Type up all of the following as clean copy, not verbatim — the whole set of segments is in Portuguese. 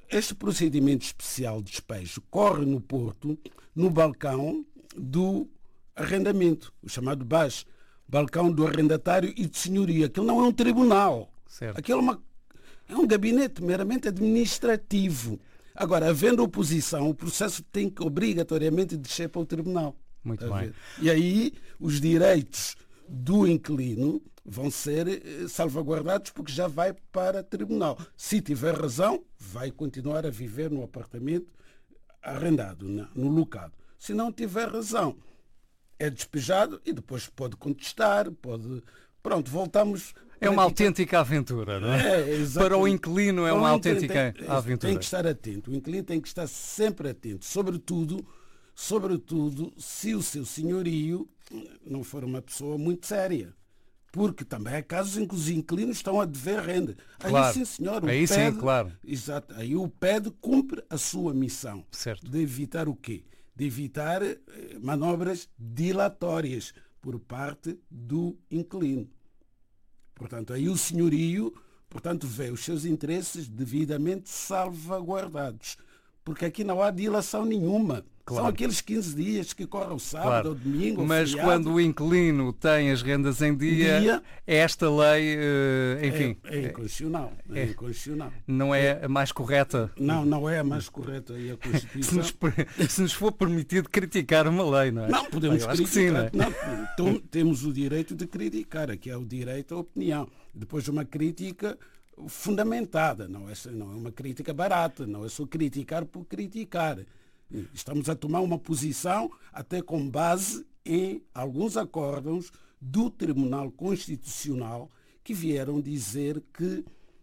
este procedimento especial de despejo corre no Porto, no balcão do arrendamento, o chamado BAS, balcão do arrendatário e de senhoria. Aquilo não é um tribunal. Certo. Aquilo é um gabinete meramente administrativo. Agora, havendo oposição, o processo tem que obrigatoriamente descer para o tribunal. Muito bem. E aí os direitos do inquilino vão ser salvaguardados porque já vai para tribunal. Se tiver razão, vai continuar a viver no apartamento arrendado, no locado. Se não tiver razão, é despejado e depois pode contestar, pode... Pronto, voltamos... É uma autêntica aventura, não é? Para o inquilino é uma autêntica aventura. Tem que estar atento. O inquilino tem que estar sempre atento. Sobretudo, se o seu senhorio não for uma pessoa muito séria. Porque também há casos em que os inquilinos estão a dever renda. Claro. Aí sim, senhor. Aí sim, claro. Exato. Aí o PED cumpre a sua missão. Certo. De evitar o quê? De evitar manobras dilatórias por parte do inquilino. Portanto, aí o senhorio, vê os seus interesses devidamente salvaguardados. Porque aqui não há dilação nenhuma. Claro. São aqueles 15 dias que correm o sábado ou domingo. Mas feriado. Quando o inquilino tem as rendas em dia esta lei, enfim... É inconstitucional. É inconstitucional. Não é a mais correta. Não é a mais correta. E a Constituição... se nos for permitido criticar uma lei, não é? Não, podemos criticar. Que sim, não é? Então, temos o direito de criticar, que é o direito à opinião. Depois uma crítica fundamentada, não é uma crítica barata, não é só criticar por criticar. Estamos a tomar uma posição até com base em alguns acórdãos do Tribunal Constitucional que vieram dizer que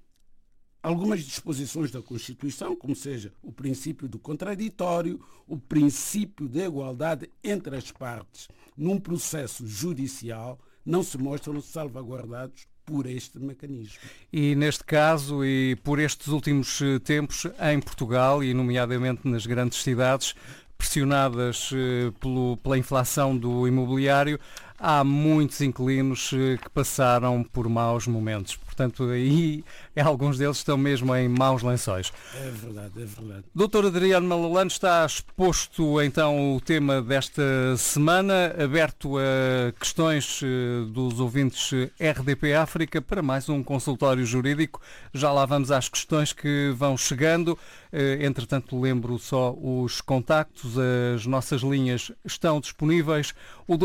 algumas disposições da Constituição, como seja o princípio do contraditório, o princípio da igualdade entre as partes num processo judicial, não se mostram salvaguardados por este mecanismo. E neste caso, e por estes últimos tempos, em Portugal, e nomeadamente nas grandes cidades, pressionadas pela inflação do imobiliário, há muitos inquilinos que passaram por maus momentos. Portanto, aí alguns deles estão mesmo em maus lençóis. É verdade. Dr. Adriano Malalane, está exposto então o tema desta semana, aberto a questões dos ouvintes RDP África para mais um consultório jurídico. Já lá vamos às questões que vão chegando. Entretanto, lembro só os contactos. As nossas linhas estão disponíveis. O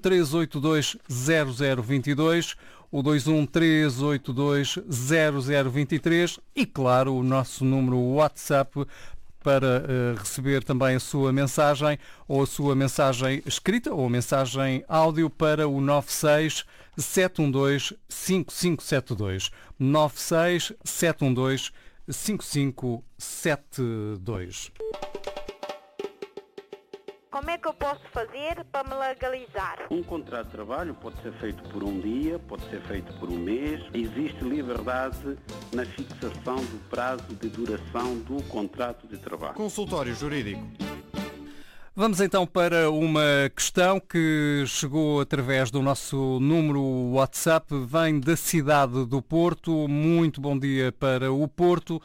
213820022, o 213820023 e, claro, o nosso número WhatsApp para receber também a sua mensagem ou a sua mensagem escrita ou a mensagem áudio para o 96 712 5572. 96 712 5572. Como é que eu posso fazer para me legalizar? Um contrato de trabalho pode ser feito por um dia, pode ser feito por um mês. Existe liberdade na fixação do prazo de duração do contrato de trabalho. Consultório Jurídico. Vamos então para uma questão que chegou através do nosso número WhatsApp, vem da cidade do Porto. Muito bom dia para o Porto.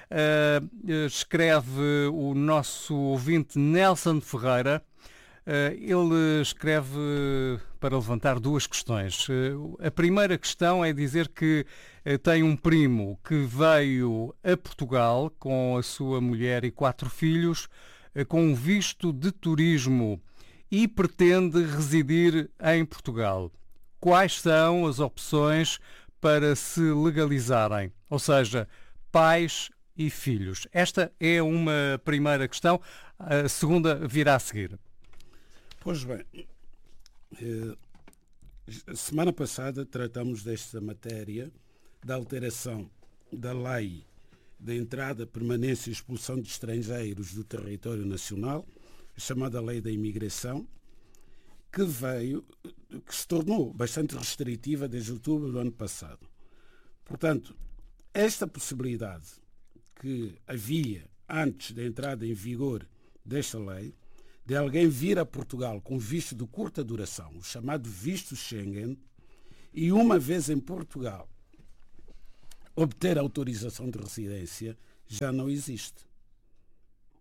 Escreve o nosso ouvinte Nelson Ferreira. Ele escreve para levantar duas questões. A primeira questão é dizer que tem um primo que veio a Portugal com a sua mulher e 4 filhos com um visto de turismo e pretende residir em Portugal. Quais são as opções para se legalizarem? Ou seja, pais e filhos. Esta é uma primeira questão. A segunda virá a seguir. Pois bem, semana passada tratamos desta matéria da alteração da lei da entrada, permanência e expulsão de estrangeiros do território nacional, chamada Lei da Imigração, que se tornou bastante restritiva desde outubro do ano passado. Portanto, esta possibilidade que havia antes da entrada em vigor desta lei, de alguém vir a Portugal com visto de curta duração, o chamado visto Schengen, e uma vez em Portugal obter autorização de residência, já não existe.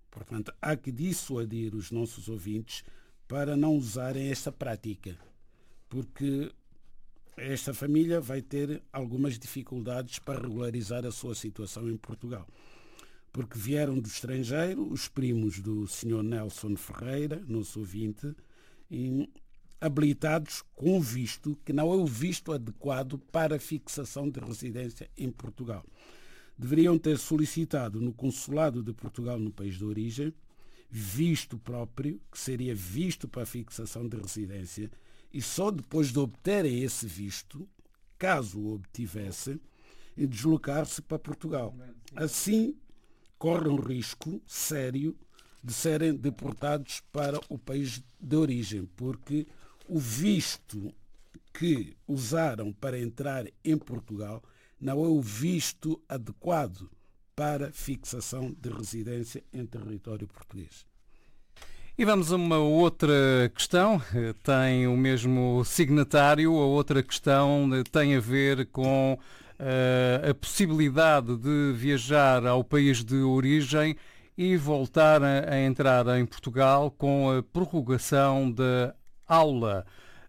Portanto, há que dissuadir os nossos ouvintes para não usarem esta prática, porque esta família vai ter algumas dificuldades para regularizar a sua situação em Portugal. Porque vieram do estrangeiro, os primos do Sr. Nelson Ferreira, nosso ouvinte, habilitados com visto que não é o visto adequado para a fixação de residência em Portugal. Deveriam ter solicitado no Consulado de Portugal no país de origem visto próprio, que seria visto para a fixação de residência, e só depois de obterem esse visto, caso o obtivessem, deslocar-se para Portugal. Assim, correm um risco sério de serem deportados para o país de origem, porque o visto que usaram para entrar em Portugal não é o visto adequado para fixação de residência em território português. E vamos a uma outra questão, tem o mesmo signatário. A outra questão tem a ver com a possibilidade de viajar ao país de origem e voltar a entrar em Portugal com a prorrogação da aula,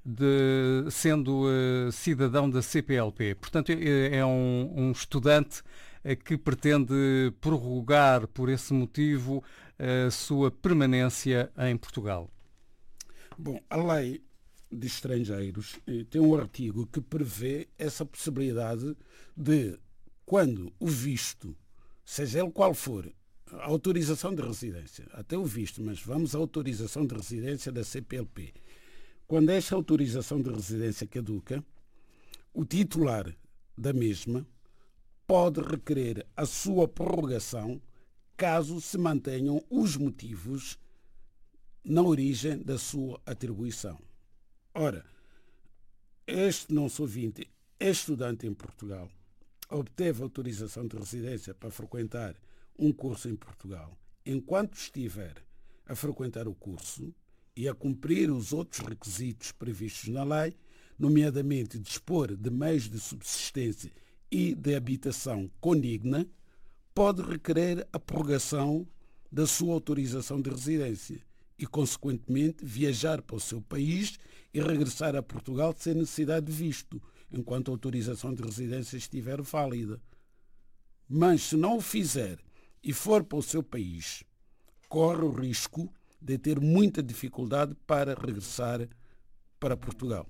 sendo cidadão da CPLP. Portanto, é um estudante que pretende prorrogar por esse motivo a sua permanência em Portugal. Bom, a lei de estrangeiros tem um artigo que prevê essa possibilidade de, quando o visto, seja ele qual for, a autorização de residência, até o visto, mas vamos à autorização de residência da CPLP. Quando esta autorização de residência caduca, o titular da mesma pode requerer a sua prorrogação caso se mantenham os motivos na origem da sua atribuição. Ora, este nosso ouvinte é estudante em Portugal, obteve autorização de residência para frequentar um curso em Portugal. Enquanto estiver a frequentar o curso e a cumprir os outros requisitos previstos na lei, nomeadamente dispor de meios de subsistência e de habitação condigna, pode requerer a prorrogação da sua autorização de residência e, consequentemente, viajar para o seu país e regressar a Portugal sem necessidade de visto, enquanto a autorização de residência estiver válida. Mas, se não o fizer e for para o seu país, corre o risco de ter muita dificuldade para regressar para Portugal.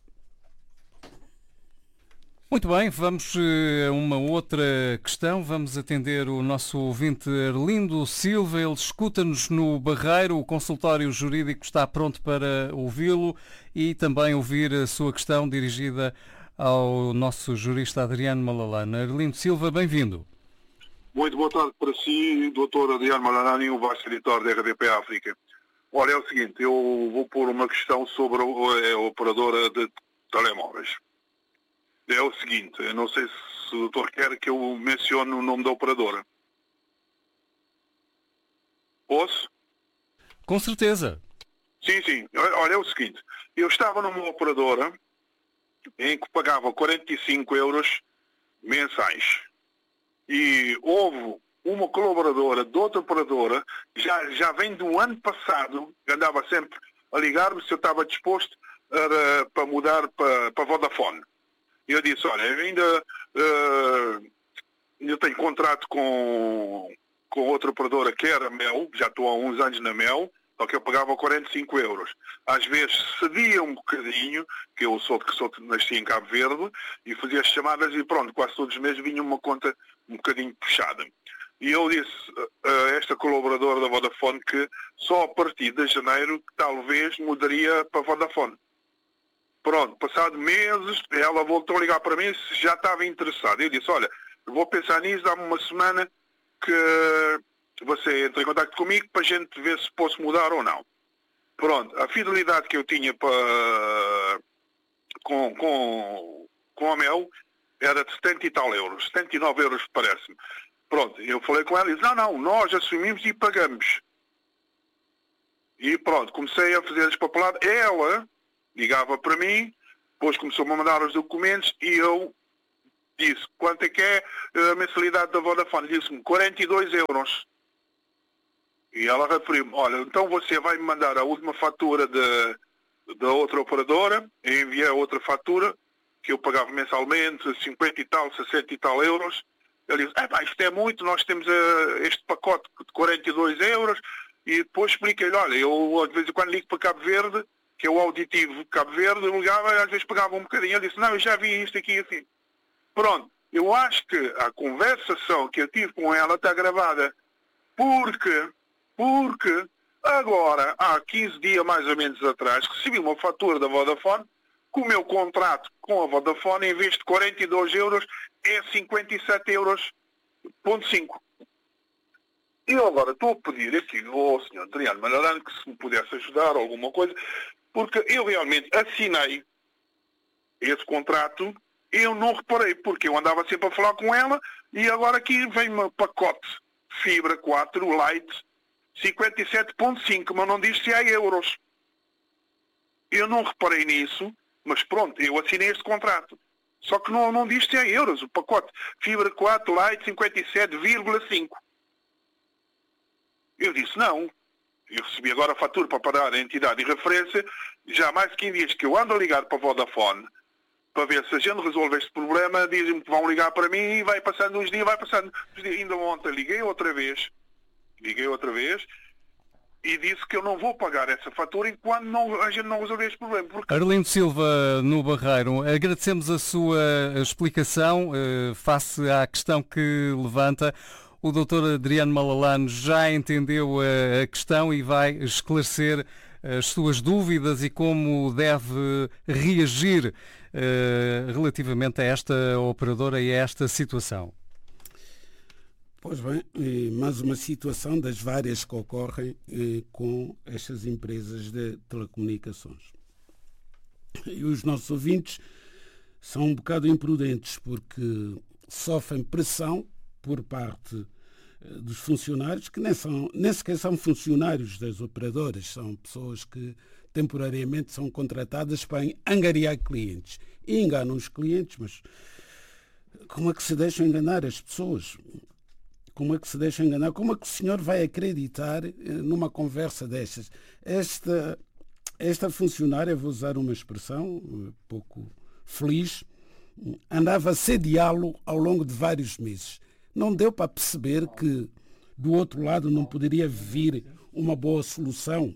Muito bem, vamos a uma outra questão. Vamos atender o nosso ouvinte Arlindo Silva. Ele escuta-nos no Barreiro. O consultório jurídico está pronto para ouvi-lo e também ouvir a sua questão dirigida ao nosso jurista Adriano Malalane. Arlindo Silva, bem-vindo. Muito boa tarde para si, Dr. Adriano Malalane, o vice-editor da RDP África. Olha, é o seguinte, eu vou pôr uma questão sobre a operadora de telemóveis. É o seguinte, eu não sei se o doutor quer que eu mencione o nome da operadora. Posso? Com certeza. Sim. Olha, é o seguinte, eu estava numa operadora em que pagava 45 euros mensais. E houve uma colaboradora de outra operadora, já vem do ano passado, andava sempre a ligar-me se eu estava disposto para mudar para Vodafone. E eu disse, olha, eu tenho contrato com outra operadora que era Mel, já estou há uns anos na Mel, só que eu pagava 45 euros. Às vezes cedia um bocadinho, que eu nasci em Cabo Verde, e fazia as chamadas e pronto, quase todos os meses vinha uma conta um bocadinho puxada. E eu disse a esta colaboradora da Vodafone que só a partir de janeiro talvez mudaria para Vodafone. Pronto, passado meses, ela voltou a ligar para mim se já estava interessada. Eu disse, olha, vou pensar nisso, dá-me uma semana que você entre em contato comigo para a gente ver se posso mudar ou não. Pronto, a fidelidade que eu tinha com a Mel era de 70 e tal euros, 79 euros parece-me. Pronto, eu falei com ela e disse, não, nós assumimos e pagamos. E pronto, comecei a fazer as papeladas. Ela ligava para mim, depois começou-me a mandar os documentos e eu disse, quanto é que é a mensalidade da Vodafone? Disse-me 42 euros. E ela referiu-me, olha, então você vai me mandar a última fatura da outra operadora, e enviei outra fatura, que eu pagava mensalmente 50 e tal, 60 e tal euros. Ele disse, isto é muito, nós temos este pacote de 42 euros, e depois expliquei-lhe, olha, eu de vez em quando ligo para Cabo Verde, que é o auditivo de Cabo Verde, eu ligava e às vezes pagava um bocadinho. Ele disse, não, eu já vi isto aqui assim. Pronto, eu acho que a conversação que eu tive com ela está gravada, porque agora, há 15 dias mais ou menos atrás, recebi uma fatura da Vodafone, que o meu contrato com a Vodafone, em vez de 42 euros, é 57 euros, ponto 5. E eu agora estou a pedir aqui ao Sr. Adriano Malalane que se me pudesse ajudar alguma coisa, porque eu realmente assinei esse contrato e eu não reparei, porque eu andava sempre a falar com ela e agora aqui vem-me um pacote fibra 4 Lite 57.5, mas não diz se há euros. Eu não reparei nisso, mas pronto, eu assinei este contrato. Só que não diz se há euros, o pacote fibra 4 Lite 57,5. Eu disse não. Eu recebi agora a fatura para pagar a entidade de referência. Já há mais de 15 dias que eu ando a ligar para a Vodafone para ver se a gente resolve este problema. Dizem-me que vão ligar para mim e vai passando uns dias, vai passando uns dias. Ainda ontem liguei outra vez e disse que eu não vou pagar essa fatura enquanto a gente não resolver este problema. Porque... Arlindo Silva, no Barreiro, agradecemos a sua explicação face à questão que levanta. O Dr. Adriano Malalane já entendeu a questão e vai esclarecer as suas dúvidas e como deve reagir relativamente a esta operadora e a esta situação. Pois bem, mais uma situação das várias que ocorrem com estas empresas de telecomunicações. E os nossos ouvintes são um bocado imprudentes porque sofrem pressão por parte dos funcionários, que nem sequer são funcionários das operadoras, são pessoas que temporariamente são contratadas para angariar clientes. E enganam os clientes, mas como é que se deixam enganar as pessoas? Como é que se deixam enganar? Como é que o senhor vai acreditar numa conversa destas? Esta funcionária, vou usar uma expressão pouco feliz, andava a sediá-lo ao longo de vários meses. Não deu para perceber que do outro lado não poderia vir uma boa solução.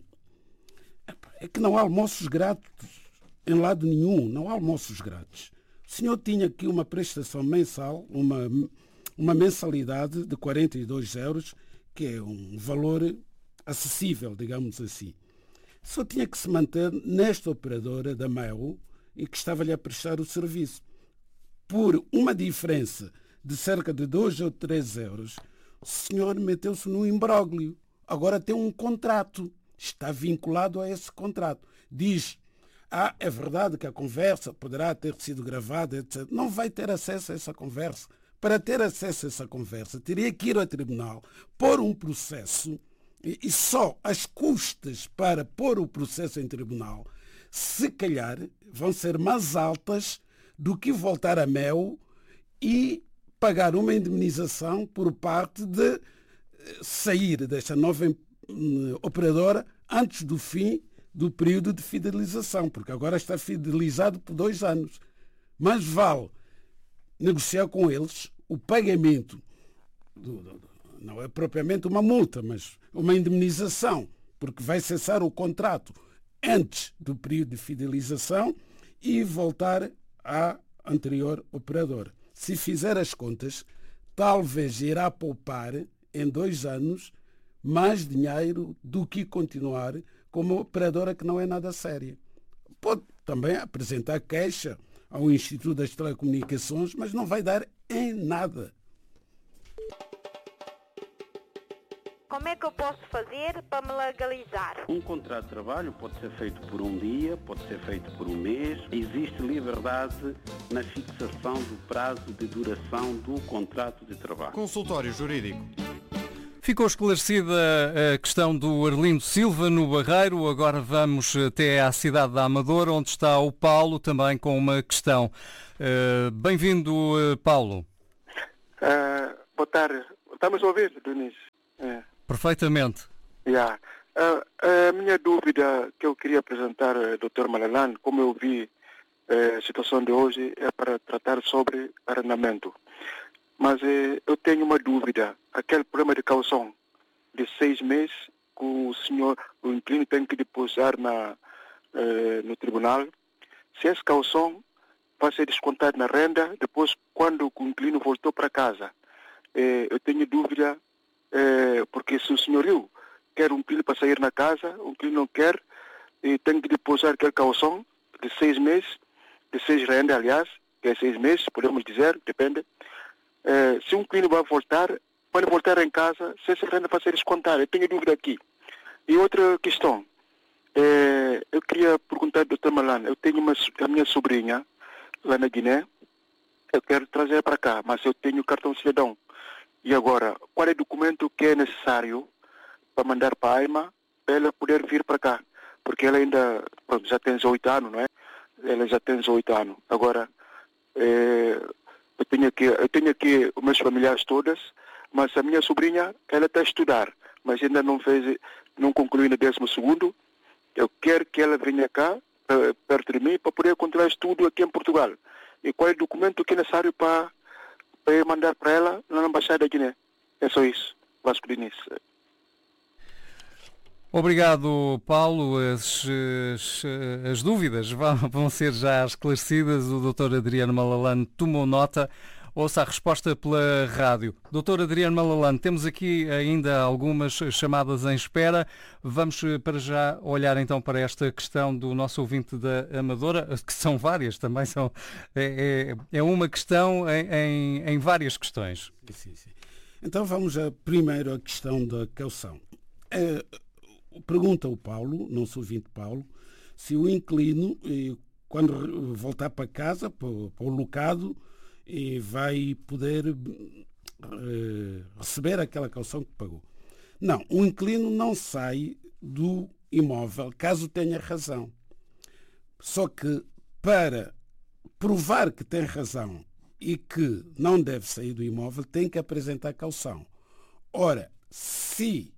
É que não há almoços grátis em lado nenhum, não há almoços grátis. O senhor tinha aqui uma prestação mensal, uma mensalidade de 42 euros, que é um valor acessível, digamos assim. Só tinha que se manter nesta operadora da Mel e que estava-lhe a prestar o serviço. Por uma diferença de cerca de 2 ou 3 euros, o senhor meteu-se num imbróglio. Agora tem um contrato, está vinculado a esse contrato. Diz, é verdade que a conversa poderá ter sido gravada, etc. Não vai ter acesso a essa conversa. Para ter acesso a essa conversa, teria que ir ao tribunal, pôr um processo, e só as custas para pôr o processo em tribunal, se calhar, vão ser mais altas do que voltar a Mel e pagar uma indemnização por parte de sair desta nova operadora antes do fim do período de fidelização, porque agora está fidelizado por 2 anos. Mas vale negociar com eles o pagamento, não é propriamente uma multa, mas uma indemnização, porque vai cessar o contrato antes do período de fidelização e voltar à anterior operadora. Se fizer as contas, talvez irá poupar em 2 anos mais dinheiro do que continuar com uma operadora que não é nada séria. Pode também apresentar queixa ao Instituto das Telecomunicações, mas não vai dar em nada. Como é que eu posso fazer para me legalizar? Um contrato de trabalho pode ser feito por um dia, pode ser feito por um mês. Existe liberdade na fixação do prazo de duração do contrato de trabalho. Consultório Jurídico. Ficou esclarecida a questão do Arlindo Silva no Barreiro. Agora vamos até à cidade da Amadora, onde está o Paulo, também com uma questão. Bem-vindo, Paulo. Boa tarde. Estamos a ouvir, Dionísio? Perfeitamente. Yeah. A minha dúvida que eu queria apresentar, Dr. Malalan, como eu vi a situação de hoje, é para tratar sobre arrendamento. Mas eu tenho uma dúvida. Aquele problema de caução de 6 meses que o inquilino tem que depositar no tribunal, se essa caução vai ser descontada na renda, depois quando o inquilino voltou para casa. Eu tenho dúvida, porque se o senhorio quer um inquilino para sair na casa, o inquilino não quer, e tem que depositar aquela caução de 6 meses, de 6 rendas, aliás, que é 6 meses, podemos dizer, depende. Se um inquilino vai voltar, pode voltar em casa, se essa renda vai ser descontada. Eu tenho dúvida aqui. E outra questão, eu queria perguntar ao Dr. Malan, eu tenho a minha sobrinha lá na Guiné, eu quero trazer para cá, mas eu tenho cartão cidadão. E agora, qual é o documento que é necessário para mandar para a AIMA para ela poder vir para cá? Porque ela ainda já tem 18 anos, não é? Ela já tem 18 anos. Agora, eu tenho aqui os meus familiares todas, mas a minha sobrinha, ela está a estudar, mas ainda não concluiu no 12º. Eu quero que ela venha cá, perto de mim, para poder continuar estudo aqui em Portugal. E qual é o documento que é necessário para eu mandar para ela na Embaixada da Guiné? É só isso. Vasco Diniz. Obrigado, Paulo. As dúvidas vão ser já esclarecidas. O Dr. Adriano Malalane tomou nota. Ouça a resposta pela rádio. Dr. Adriano Malalane, temos aqui ainda algumas chamadas em espera. Vamos para já olhar então para esta questão do nosso ouvinte da Amadora, que são várias também. É uma questão em várias questões. Sim. Então vamos primeiro à questão da caução. Pergunta o Paulo, nosso ouvinte Paulo, se o inquilino, quando voltar para casa, para o locado, vai poder receber aquela caução que pagou. Não, o inquilino não sai do imóvel caso tenha razão. Só que para provar que tem razão e que não deve sair do imóvel, tem que apresentar caução. Ora, se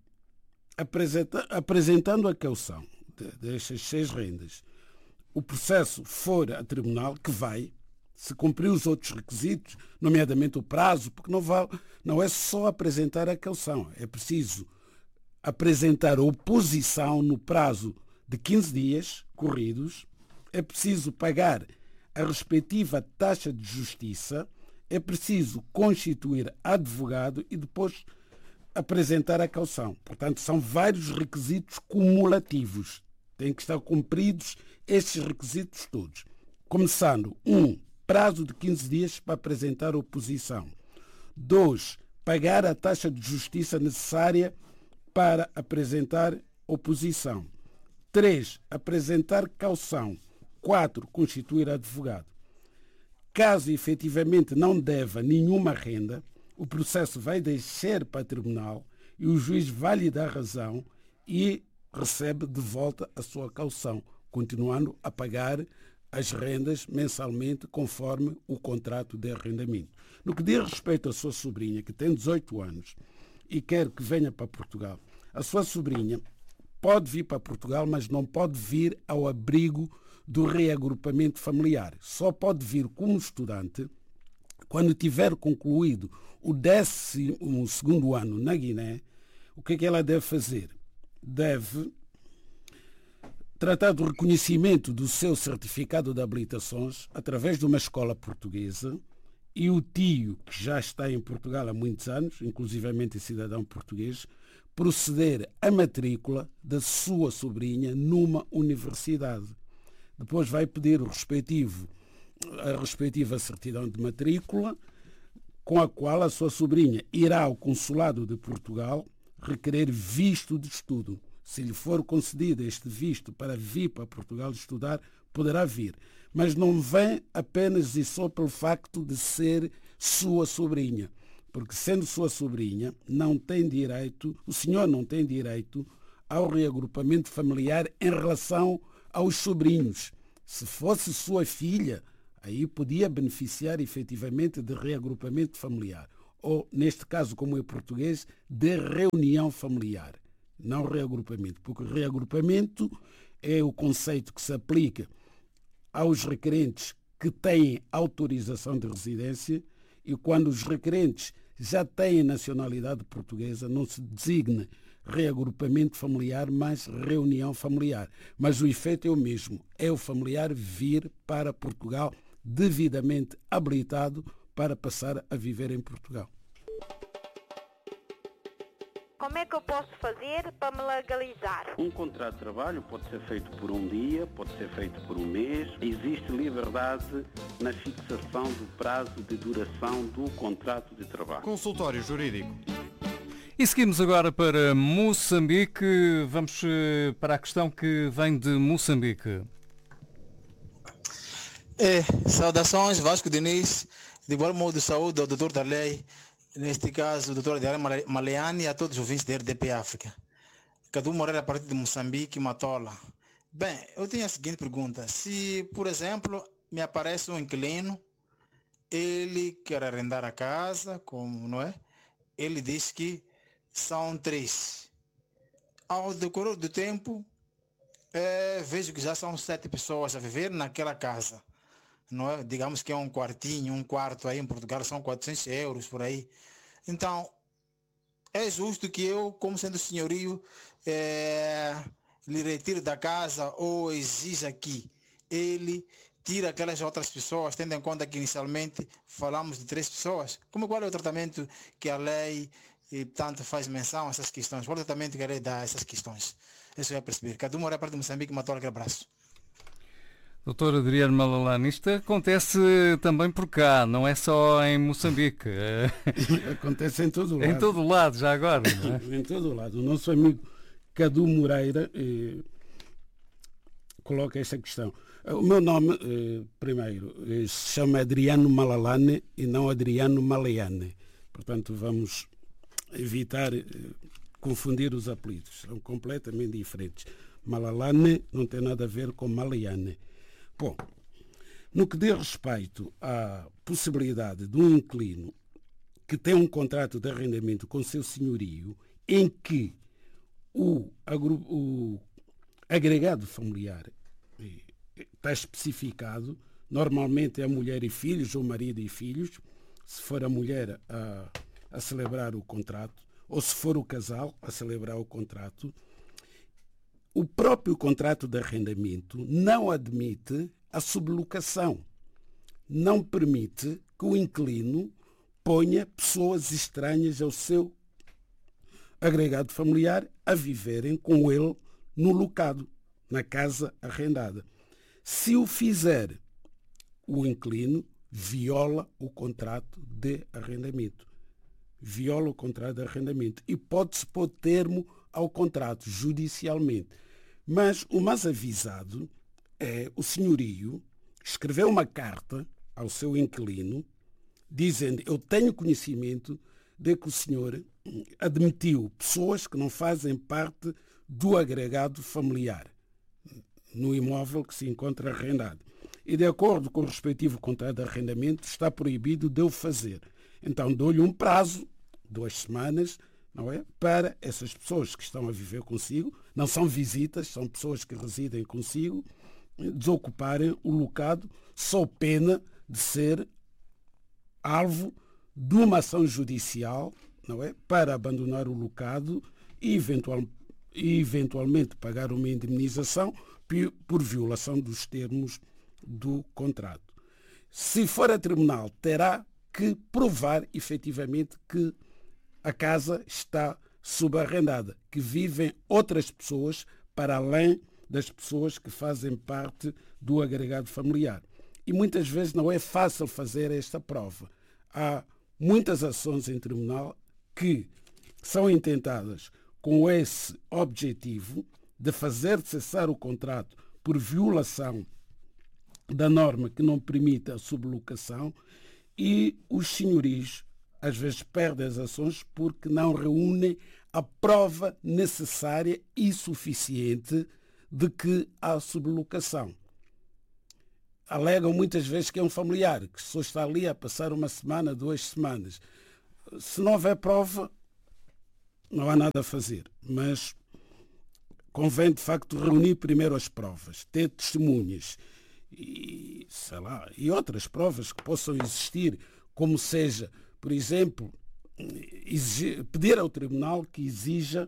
apresentando a caução destas 6 rendas, o processo for a tribunal, que vai, se cumprir os outros requisitos, nomeadamente o prazo, porque não é só apresentar a caução, é preciso apresentar a oposição no prazo de 15 dias corridos, é preciso pagar a respectiva taxa de justiça, é preciso constituir advogado e depois apresentar a caução. Portanto, são vários requisitos cumulativos. Têm que estar cumpridos estes requisitos todos. Começando, 1, prazo de 15 dias para apresentar oposição. 2, pagar a taxa de justiça necessária para apresentar oposição. 3, apresentar caução. 4, constituir advogado. Caso efetivamente não deva nenhuma renda, o processo vai descer para o tribunal e o juiz vai lhe dar razão e recebe de volta a sua caução, continuando a pagar as rendas mensalmente conforme o contrato de arrendamento. No que diz respeito à sua sobrinha, que tem 18 anos e quer que venha para Portugal, a sua sobrinha pode vir para Portugal, mas não pode vir ao abrigo do reagrupamento familiar. Só pode vir como estudante quando tiver concluído o 12º ano na Guiné. O que é que ela deve fazer? Deve tratar do reconhecimento do seu certificado de habilitações através de uma escola portuguesa e o tio, que já está em Portugal há muitos anos, inclusivamente cidadão português, proceder à matrícula da sua sobrinha numa universidade. Depois vai pedir a respectiva certidão de matrícula, com a qual a sua sobrinha irá ao Consulado de Portugal requerer visto de estudo. Se lhe for concedido este visto para vir para Portugal estudar, poderá vir. Mas não vem apenas e só pelo facto de ser sua sobrinha. Porque sendo sua sobrinha, o senhor não tem direito ao reagrupamento familiar em relação aos sobrinhos. Se fosse sua filha, aí podia beneficiar efetivamente de reagrupamento familiar. Ou, neste caso, como é português, de reunião familiar. não reagrupamento, porque reagrupamento é o conceito que se aplica aos requerentes que têm autorização de residência, e quando os requerentes já têm nacionalidade portuguesa, não se designa reagrupamento familiar, mas reunião familiar. Mas o efeito é o mesmo, é o familiar vir para Portugal devidamente habilitado para passar a viver em Portugal. Como é que eu posso fazer para me legalizar? Um contrato de trabalho pode ser feito por um dia, pode ser feito por um mês. Existe liberdade na fixação do prazo de duração do contrato de trabalho. Consultório Jurídico. E seguimos agora para Moçambique. Vamos para a questão que vem de Moçambique. Saudações, Vasco Diniz, de igual modo de saúde ao doutor da lei, neste caso o doutor Adriano Maleani, e a todos os ouvintes da RDP África. Cadu Moreira, a partir de Moçambique, Matola. Bem, eu tenho a seguinte pergunta. Se, por exemplo, me aparece um inquilino, ele quer arrendar a casa, como não é? Ele diz que são 3. Ao decorrer do tempo, vejo que já são 7 pessoas a viver naquela casa. Não é? Digamos que é um quartinho, um quarto aí em Portugal são 400 euros por aí. Então, é justo que eu, como sendo senhorio, lhe retire da casa ou exija que ele tire aquelas outras pessoas, tendo em conta que inicialmente falamos de 3 pessoas? Qual é o tratamento que a lei tanto faz menção a essas questões? Qual é o tratamento que a lei dá a essas questões? Isso eu ia perceber. Cadu Moreira, parte de Moçambique, matou aquele abraço. Doutor Adriano Malalane, isto acontece também por cá, não é só em Moçambique. Acontece em todo o lado. Em todo o lado, já agora. Não é? Em todo o lado. O nosso amigo Cadu Moreira coloca esta questão. O meu nome, primeiro, se chama Adriano Malalane e não Adriano Maleane. Portanto, vamos evitar confundir os apelidos. São completamente diferentes. Malalane não tem nada a ver com Maleane. Bom, no que diz respeito à possibilidade de um inquilino que tem um contrato de arrendamento com seu senhorio, em que o agregado familiar está especificado, normalmente é a mulher e filhos ou marido e filhos, se for a mulher a celebrar o contrato, ou se for o casal a celebrar o contrato, o próprio contrato de arrendamento não admite a sublocação, não permite que o inquilino ponha pessoas estranhas ao seu agregado familiar a viverem com ele no locado, na casa arrendada. Se o fizer, o inquilino viola o contrato de arrendamento. Viola o contrato de arrendamento e pode-se pôr termo ao contrato judicialmente. Mas o mais avisado é o senhorio escrever uma carta ao seu inquilino dizendo: eu tenho conhecimento de que o senhor admitiu pessoas que não fazem parte do agregado familiar no imóvel que se encontra arrendado. E de acordo com o respectivo contrato de arrendamento está proibido de o fazer. Então dou-lhe um prazo, 2 semanas, não é? Para essas pessoas que estão a viver consigo, não são visitas, são pessoas que residem consigo, desocuparem o locado, sob pena de ser alvo de uma ação judicial, não é? Para abandonar o locado e eventualmente pagar uma indemnização por violação dos termos do contrato. Se for a tribunal, terá que provar efetivamente que a casa está subarrendada, que vivem outras pessoas para além das pessoas que fazem parte do agregado familiar. E muitas vezes não é fácil fazer esta prova. Há muitas ações em tribunal que são intentadas com esse objetivo de fazer cessar o contrato por violação da norma que não permite a sublocação, e os senhorios às vezes perdem as ações porque não reúnem a prova necessária e suficiente de que há sublocação. Alegam muitas vezes que é um familiar, que só está ali a passar 1 semana, 2 semanas. Se não houver prova, não há nada a fazer. Mas convém de facto reunir primeiro as provas, ter testemunhas e, sei lá, e outras provas que possam existir, como seja, por exemplo, pedir ao tribunal que exija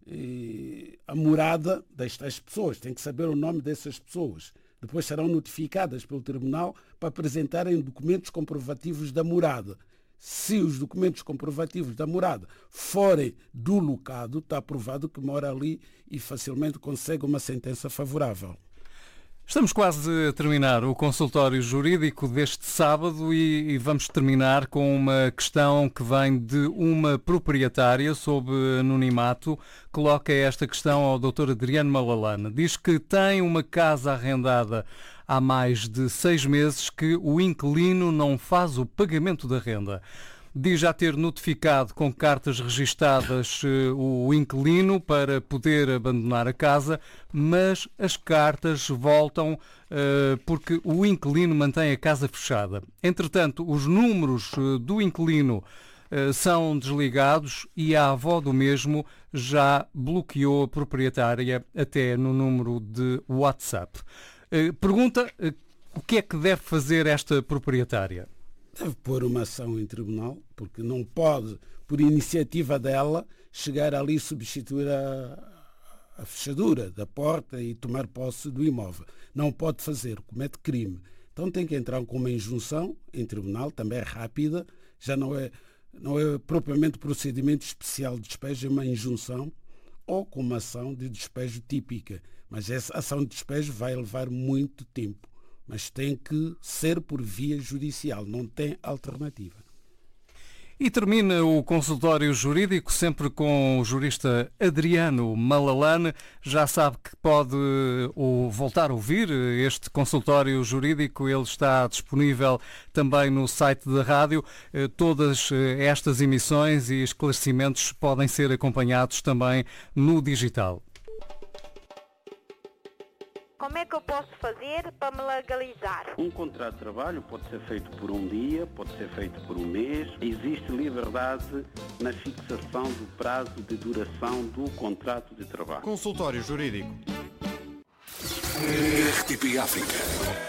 a morada destas pessoas, tem que saber o nome dessas pessoas. Depois serão notificadas pelo tribunal para apresentarem documentos comprovativos da morada. Se os documentos comprovativos da morada forem do locado, está provado que mora ali e facilmente consegue uma sentença favorável. Estamos quase a terminar o consultório jurídico deste sábado e vamos terminar com uma questão que vem de uma proprietária sob anonimato. Coloca esta questão ao Dr. Adriano Malalane. Diz que tem uma casa arrendada há mais de 6 meses que o inquilino não faz o pagamento da renda. Diz já ter notificado com cartas registadas o inquilino para poder abandonar a casa, mas as cartas voltam porque o inquilino mantém a casa fechada. Entretanto, os números do inquilino são desligados e a avó do mesmo já bloqueou a proprietária até no número de WhatsApp. Pergunta, o que é que deve fazer esta proprietária? Deve pôr uma ação em tribunal, porque não pode, por iniciativa dela, chegar ali e substituir a fechadura da porta e tomar posse do imóvel. Não pode fazer, comete crime. Então tem que entrar com uma injunção em tribunal, também é rápida, já não é propriamente procedimento especial de despejo, é uma injunção ou com uma ação de despejo típica. Mas essa ação de despejo vai levar muito tempo. Mas tem que ser por via judicial, não tem alternativa. E termina o consultório jurídico sempre com o jurista Adriano Malalane. Já sabe que pode voltar a ouvir este consultório jurídico. Ele está disponível também no site da rádio. Todas estas emissões e esclarecimentos podem ser acompanhados também no digital. Como é que eu posso fazer para me legalizar? Um contrato de trabalho pode ser feito por um dia, pode ser feito por um mês. Existe liberdade na fixação do prazo de duração do contrato de trabalho. Consultório Jurídico. RTP África.